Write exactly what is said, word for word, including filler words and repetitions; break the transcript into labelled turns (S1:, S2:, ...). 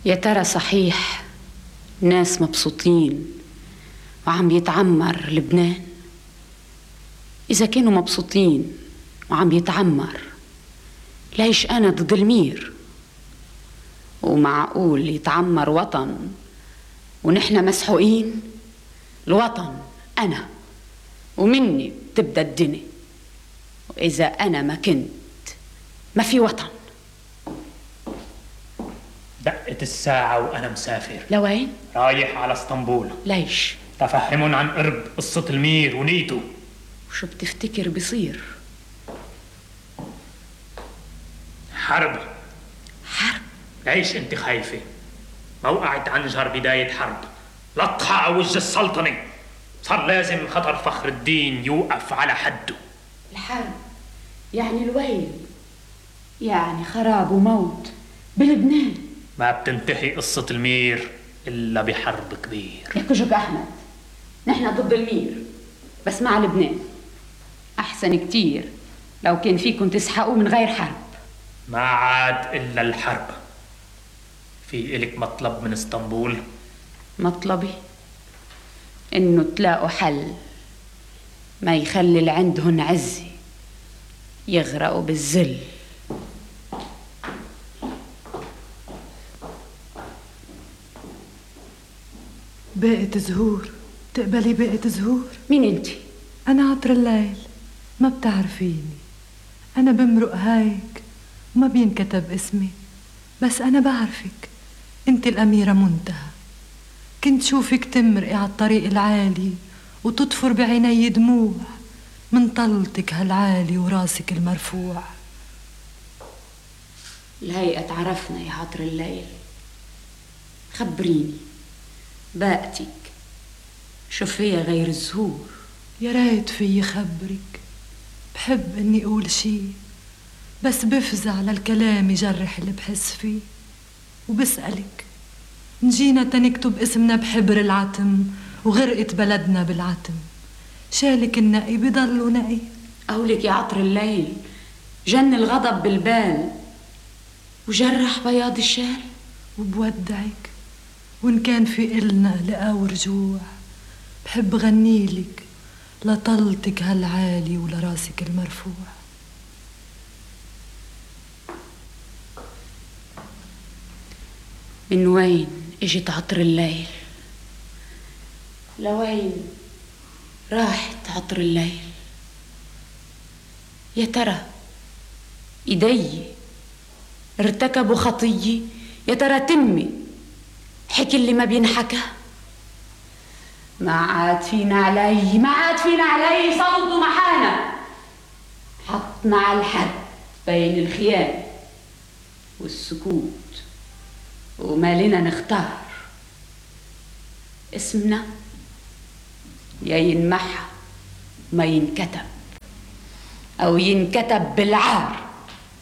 S1: يا ترى صحيح ناس مبسوطين وعم يتعمر لبنان؟ إذا كانوا مبسوطين وعم يتعمر، ليش أنا ضد المير؟ ومعقول يتعمر وطن ونحن مسحوقين؟ الوطن أنا، ومني بتبدأ الدنيا، وإذا أنا ما كنت ما في وطن.
S2: دقت الساعة وأنا مسافر.
S1: لوين؟
S2: رايح على اسطنبول.
S1: ليش؟
S2: تفهمن عن قرب قصة المير ونيته.
S1: وشو بتفتكر بصير؟
S2: حرب.
S1: حرب؟
S2: ليش انت خايفة؟ موقعة عنجر بداية حرب، لطخة على وجه السلطنة، صار لازم خطر فخر الدين يوقف على حده.
S1: الحرب يعني الويل، يعني خراب وموت بلبنان.
S2: ما بتنتهي قصة المير إلا بحرب كبير.
S1: يا كجك أحمد، نحن ضد المير بس مع لبنان. أحسن كتير لو كان فيكم تسحقوا من غير حرب.
S2: ما عاد إلا الحرب. في إلك مطلب من اسطنبول؟
S1: مطلبي إنه تلاقوا حل ما يخلي اللي عندهن عزة يغرقوا بالذل.
S3: باقة زهور، تقبلي باقة زهور؟
S1: مين انتي؟
S3: أنا عطر الليل، ما بتعرفيني. أنا بمرق هيك وما بينكتب اسمي، بس أنا بعرفك، انت الأميرة منتهى. كنت شوفك تمرقي على الطريق العالي وتطفر بعيني دموع من طلتك هالعالي وراسك المرفوع.
S1: الهيئة تعرفنا يا عطر الليل، خبريني باقتك شو فيها غير الزهور؟
S3: يا ريت في خبرك، بحب اني اقول شي بس بفزع للكلام يجرح اللي بحس فيه. وبسألك نجينا تنكتب اسمنا بحبر العتم وغرقت بلدنا بالعتم، شالك النقي بضلوا نقي.
S1: قولك يا عطر الليل جن الغضب بالبال وجرح بياض الشال.
S3: وبودعك وإن كان في إلنا لقا ورجوع، بحب غنيلك لطلتك هالعالي ولراسك المرفوع.
S1: من وين اجت عطر الليل؟ لوين راحت عطر الليل؟ يا ترى ايدي ارتكبوا خطية؟ يا ترى تمي حكي اللي ما بينحكى؟ ما عاد فينا علي، ما عاد فينا علي صوت ومحانة. حطنا على الحد بين الخيانة والسكوت وما لنا نختار. اسمنا يا ينمحى ما ينكتب، أو ينكتب بالعار.